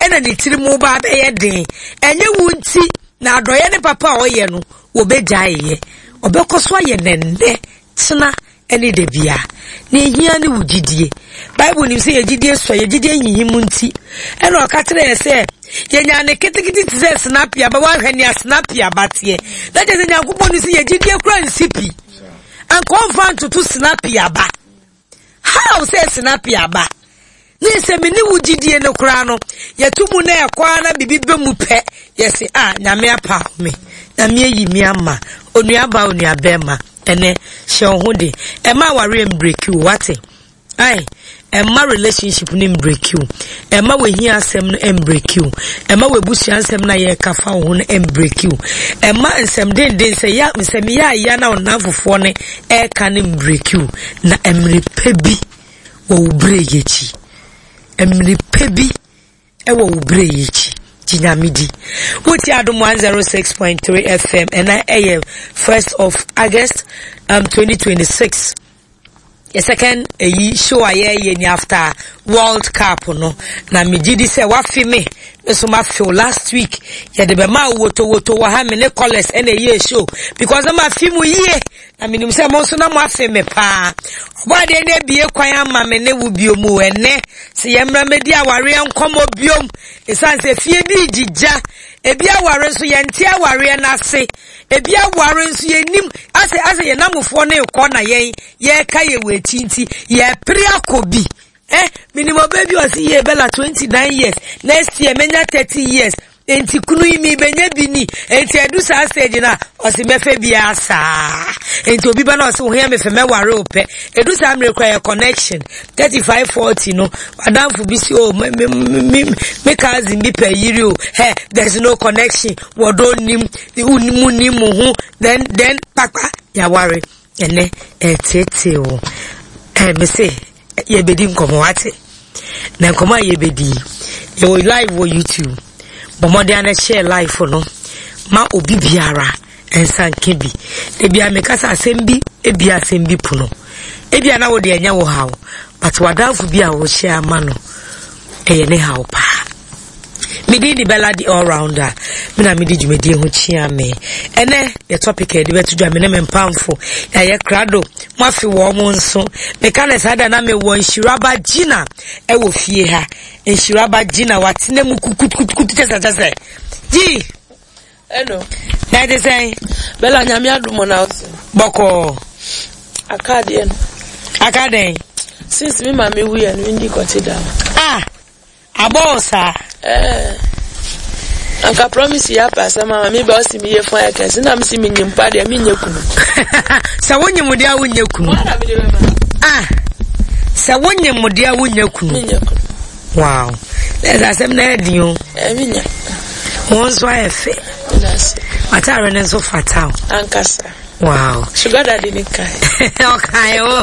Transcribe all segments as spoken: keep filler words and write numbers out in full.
ena ne tiri mu ba be ye den enye wunti na adoye ne papa oye no wo be jaaye obekoso aye nende tena ene de bia na ehia ne wugidie Bible nim say yegidie so yegidie yihimu nti ena okatre ye say yenya ne ketekiti tse snap ya ba wa hwani snap ya batie na je nya nkopon ni say yegidie kura nsipi and confront to snap ya ba how say snap ya ba ni se me ni wugidie ne kura no yetumu na ekwa na bibi mu pe yesi ah nyame apa me nyame yi mi ama onuaba onuabema ene she ohode e ma ware break you what ai e ma relationship ni break you e ma we hia asem no break you e ma we busu asem na ye kafa ho no break you e ma nsem den den se ya nsem ya ya na onafofo ne e ka ni break you na emre pebi wo bre yechi emre pebi e wo bre yechi Jinamidi. Wuti Adum one oh six point three F M and I am first of August um twenty twenty-six. A second a show a year after World Cup no. Na mi jidi se wafi me. So ma feel last week. Ya de be ma woto woto wa ha me ne college and a year show. Because I'm a film ye. I mean him say mo so na mo afi me pa. Oba de na bie kwan ma me ne wo biomu ene. Se yemra me dia ware enkomo biom. Esan se fie bi jija. Ebi aware nso ye ntia aware na se. Ebi aware nso ye nim ase ase ye namofo na ekọ na ye ye ka ye wechi nti ye pre akobi. Eh, minimum baby was here bella twenty-nine years. Next year menya thirty years. Enti kunu imi benye bini. Enti edu sa stage na osi mefe biasa. Enti obi ba na osi ohia mefe me ware ope. Edu sa am require connection. thirty-five forty no. Madam fu bisi oh me me me me kazi mbi pe yiri o. Hey, there's no connection. Wodo nim unimu nimu hu. Then then papa ya ware. Ene etete o. Eh me say ye bedi nkomo ate na nkomo ye bedi ye we live on YouTube but mo dey na share live no ma obi biara ensan kebi e bia me kasa asembi e bia asembi puno e bia na wo de anya wo hawo but wadanfo bia wo share ma no e ye ne hawo pa me di bella di all rounder me na me di jumedi ho chia me ene the topic e di betu dwa me ne me mpamfo ya ye krado mo afi wo mo nso me ka na sada na me wo nhiraba gina e wo fie ha nhiraba gina watene mu kukukukuku tesa tesa ji hello na de say bella nyame adumo na boko akade en akade since me mama we and we ndi consider ah abosa eh anka promise ya pasa mama me ba osi me ye fun aka se na me si me nyimpa de me nyekunu sa wonyimu de a wonyekunu ah sa wonyimu de a wonyekunu wow let's asem na edion eh me nya won so ayefe nasi atare ne so fatal ankasa wow sugar daddy ni kai okay oh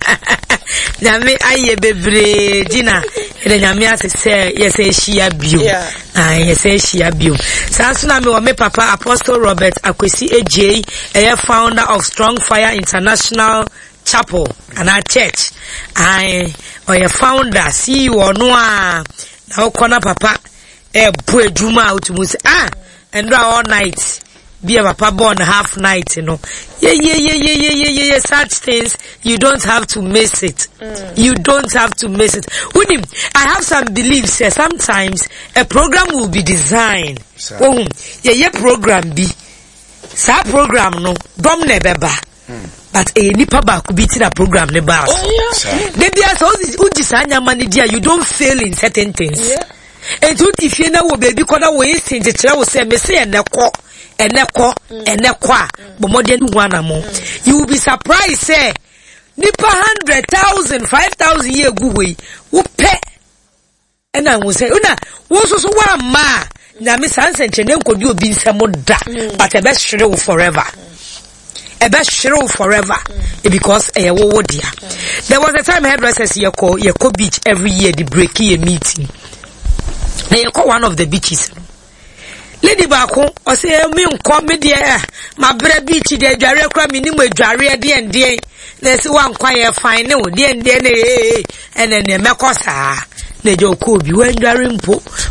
nyame aye bebre gina ede nyame asese yese hia bio ah yese hia bio sanso na me wo me papa Apostle Robert Akwesi Ej a founder of Strong Fire International Chapel and our church I or your founder C E O no a na okona papa e bu eduma otumu se ah and all night be a papa born half night, you know. Yeah, yeah, yeah, yeah, yeah, yeah, yeah, yeah. Such things, you don't have to miss it. Mm. You don't have to miss it. Unim, I have some beliefs. Uh, sometimes a program will be designed. Oh, yeah, yeah, program be. Sa program no, dom nebeba. But a nipa ba could be a program neba. Oh yeah. Maybe as all this ujisanya money dia, you don't fail in certain things. Yeah. And if you know baby, kona we think the will say me say and eneko enekwa but more than one among you will be surprised say nipa hundred thousand five thousand year go way wo pe and I will say una wo so so one ma na me san senche ne nkodi obi nsemo da but e be hwere forever e be hwere forever because e wo wo dia there was a time hairdressers ye call ye co beach every year the break ye meeting na ye call one of the beaches lady bako o say me nko me de ma bra beach de adware kra me ni mo adware de ende na si wan kwa ye fine ne o de ende ne ene ne mekosa na je ko bi wan dware mpo